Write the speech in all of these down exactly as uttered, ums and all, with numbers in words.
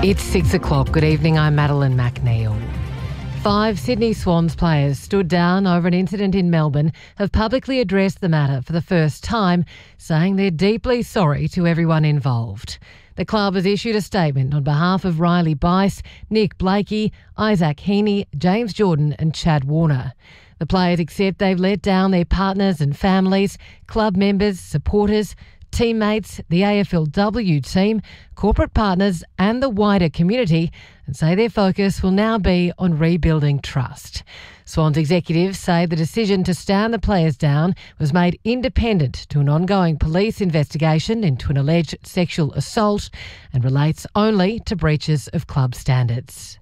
It's six o'clock. Good evening, I'm Madeline McNeil. Five Sydney Swans players stood down over an incident in Melbourne have publicly addressed the matter for the first time, saying they're deeply sorry to everyone involved. The club has issued a statement on behalf of Riley Bice, Nick Blakey, Isaac Heaney, James Jordan and Chad Warner. The players accept they've let down their partners and families, club members, supporters, teammates, the A F L W team, corporate partners and the wider community, and say their focus will now be on rebuilding trust. Swans executives say the decision to stand the players down was made independent to an ongoing police investigation into an alleged sexual assault and relates only to breaches of club standards.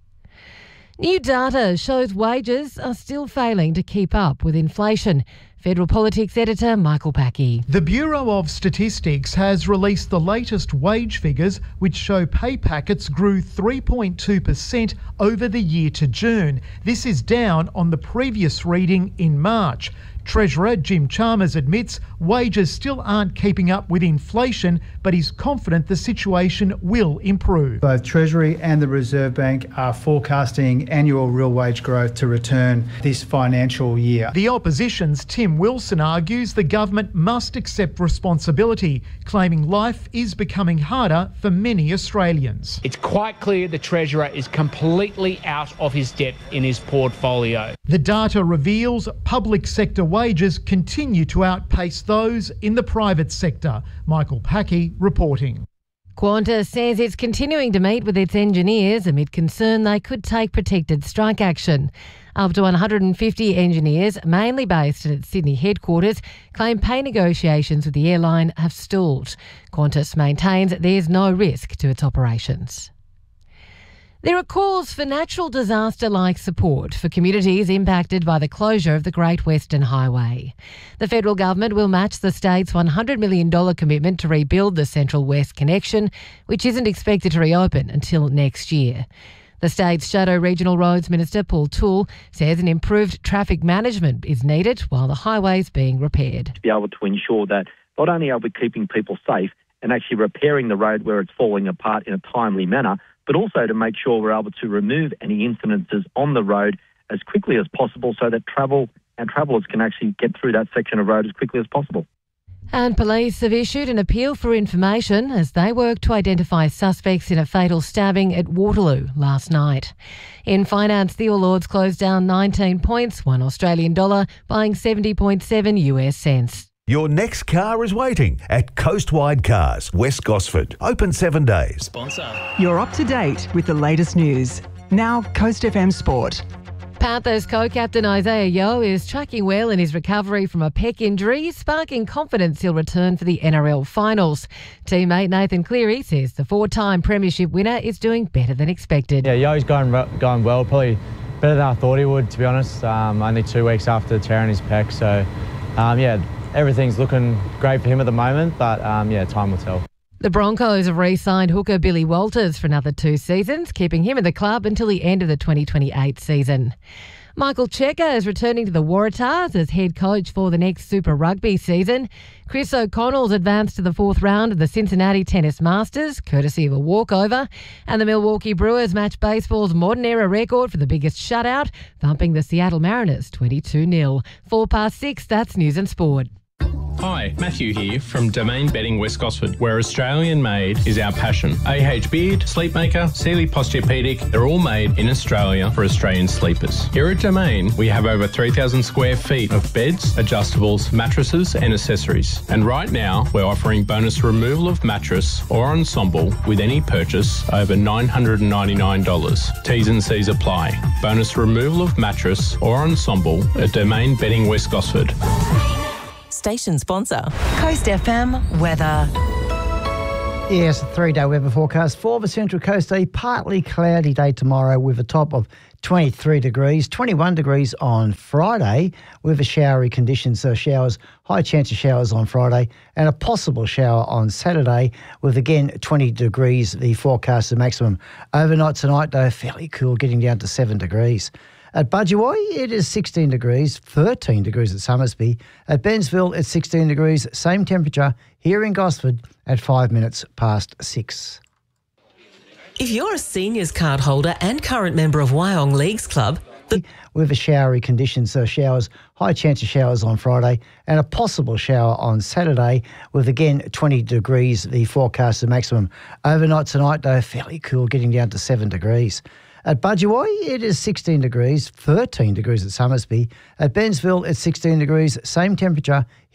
New data shows wages are still failing to keep up with inflation. Federal Politics editor Michael Packey. The Bureau of Statistics has released the latest wage figures, which show pay packets grew three point two percent over the year to June. This is down on the previous reading in March. Treasurer Jim Chalmers admits wages still aren't keeping up with inflation, but he's confident the situation will improve. Both Treasury and the Reserve Bank are forecasting annual real wage growth to return this financial year. The opposition's Tim Wilson argues the government must accept responsibility, claiming life is becoming harder for many Australians. It's quite clear the Treasurer is completely out of his depth in his portfolio. The data reveals public sector wages continue to outpace those in the private sector. Michael Packey reporting. Qantas says it's continuing to meet with its engineers amid concern they could take protected strike action. Up to one hundred fifty engineers, mainly based at its Sydney headquarters, claim pay negotiations with the airline have stalled. Qantas maintains there's no risk to its operations. There are calls for natural disaster-like support for communities impacted by the closure of the Great Western Highway. The federal government will match the state's one hundred million dollars commitment to rebuild the Central West connection, which isn't expected to reopen until next year. The state's Shadow Regional Roads Minister Paul Toole says an improved traffic management is needed while the highway is being repaired. To be able to ensure that not only are we keeping people safe and actually repairing the road where it's falling apart in a timely manner, but also to make sure we're able to remove any incidences on the road as quickly as possible so that travel and travellers can actually get through that section of road as quickly as possible. And police have issued an appeal for information as they work to identify suspects in a fatal stabbing at Waterloo last night. In finance, the All Ords closed down nineteen points, one Australian dollar, buying seventy point seven US cents. Your next car is waiting at Coastwide Cars, West Gosford. Open seven days. Sponsor. You're up to date with the latest news. Now, Coast F M Sport. Panthers co-captain Isaiah Yeo is tracking well in his recovery from a pec injury, sparking confidence he'll return for the N R L finals. Teammate Nathan Cleary says the four-time premiership winner is doing better than expected. Yeah, Yeo's going, going well, probably better than I thought he would, to be honest. Um, only two weeks after tearing his pec, so um, yeah, everything's looking great for him at the moment, but um, yeah, time will tell. The Broncos have re-signed hooker Billy Walters for another two seasons, keeping him in the club until the end of the twenty twenty-eight season. Michael Cheika is returning to the Waratahs as head coach for the next Super Rugby season. Chris O'Connell's advanced to the fourth round of the Cincinnati Tennis Masters, courtesy of a walkover. And the Milwaukee Brewers match baseball's modern-era record for the biggest shutout, thumping the Seattle Mariners twenty-two nil. Four past six, that's News and Sport. Hi, Matthew here from Domain Bedding West Gosford, where Australian made is our passion. A H Beard, Sleepmaker, Sealy Posturepedic, they're all made in Australia for Australian sleepers. Here at Domain, we have over three thousand square feet of beds, adjustables, mattresses and accessories. And right now, we're offering bonus removal of mattress or ensemble with any purchase over nine hundred ninety-nine dollars. T's and C's apply. Bonus removal of mattress or ensemble at Domain Bedding West Gosford. Station sponsor. Coast F M weather. Yes, a three-day weather forecast for the Central Coast. A partly cloudy day tomorrow with a top of twenty-three degrees, twenty-one degrees on Friday with a showery conditions. So showers, high chance of showers on Friday and a possible shower on Saturday with, again, twenty degrees, the forecast of maximum. Overnight tonight, though, fairly cool, getting down to seven degrees. At Budgewoi, it is sixteen degrees, thirteen degrees at Summersby. At Bensville, it's sixteen degrees, same temperature here in Gosford at five minutes past six. If you're a seniors card holder and current member of Wyong Leagues Club, the with a showery condition, so showers, high chance of showers on Friday and a possible shower on Saturday with, again, twenty degrees, the forecasted maximum. Overnight tonight, though, fairly cool, getting down to seven degrees. At Budgewoi, it is sixteen degrees, thirteen degrees at Summersby. At Bensville, it's sixteen degrees, same temperature.